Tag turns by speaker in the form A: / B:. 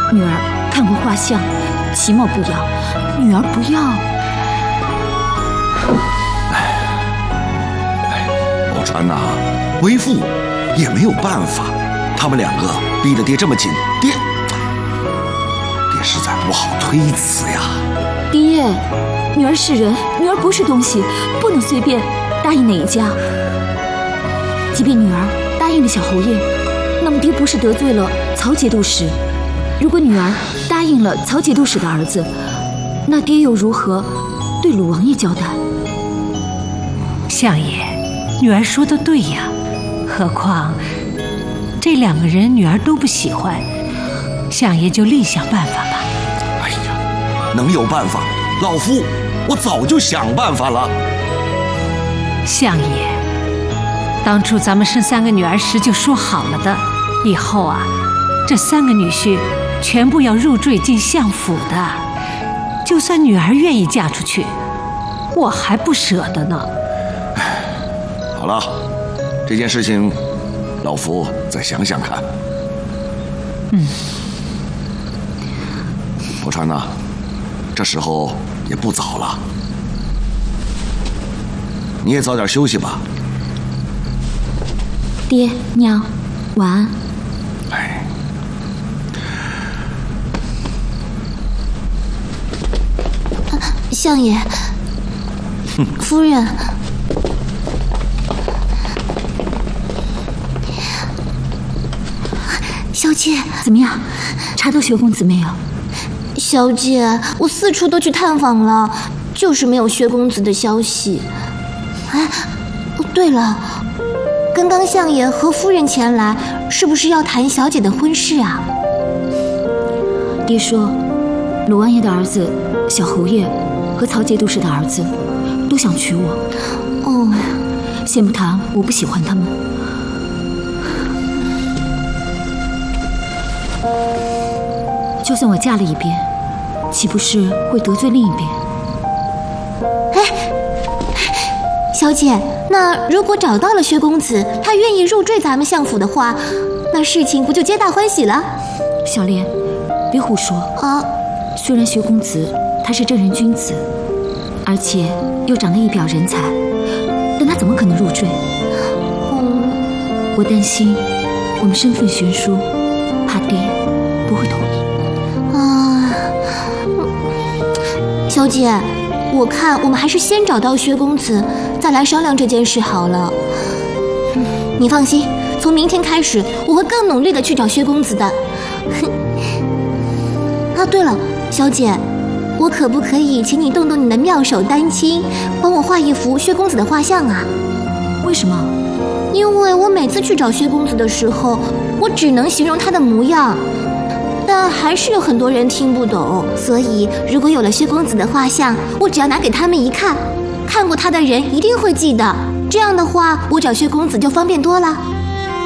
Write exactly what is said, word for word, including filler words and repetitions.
A: 女儿看过画像，齐某不要，女儿不要。
B: 哎，宝钏呐，为父也没有办法，他们两个逼得爹这么紧，爹爹实在不好推辞呀。
A: 爹，女儿是人，女儿不是东西，不能随便答应哪一家。即便女儿答应了小侯爷，那么爹不是得罪了曹节度使？如果女儿答应了曹节度使的儿子，那爹又如何对鲁王爷交代？
C: 相爷，女儿说的对呀，何况这两个人女儿都不喜欢，相爷就另想办法吧。
B: 哎呀，能有办法，老夫我早就想办法了。
C: 相爷，当初咱们生三个女儿时就说好了的，以后啊，这三个女婿全部要入赘进相府的。就算女儿愿意嫁出去，我还不舍得呢。
B: 好了，这件事情，老夫再想想看。
C: 嗯。
B: 宝钏呐，这时候也不早了，你也早点休息吧。
A: 爹娘，晚安。
B: 哎。
D: 相爷，夫人，小姐，
A: 怎么样？查到薛公子没有？
D: 小姐，我四处都去探访了，就是没有薛公子的消息。哎，对了，刚刚相爷和夫人前来，是不是要谈小姐的婚事啊？
A: 爹说，鲁王爷的儿子小侯爷和曹节度使的儿子都想娶我。
D: 哦，
A: 先不谈我不喜欢他们，就算我嫁了一边，岂不是会得罪另一边？
D: 哎，小姐，那如果找到了薛公子，他愿意入赘咱们相府的话，那事情不就皆大欢喜了？
A: 小莲，别胡说
D: 啊！
A: 虽然薛公子他是正人君子，而且又长得一表人才，但他怎么可能入赘？
D: 嗯，
A: 我担心我们身份悬殊，怕爹不会同意。
D: 啊，小姐，我看我们还是先找到薛公子，再来商量这件事好了。嗯，你放心，从明天开始，我会更努力的去找薛公子的。啊，对了，小姐，我可不可以请你动动你的妙手丹青，帮我画一幅薛公子的画像啊？
A: 为什么？
D: 因为我每次去找薛公子的时候，我只能形容他的模样，但还是有很多人听不懂。所以，如果有了薛公子的画像，我只要拿给他们一看，看过他的人一定会记得。这样的话，我找薛公子就方便多了。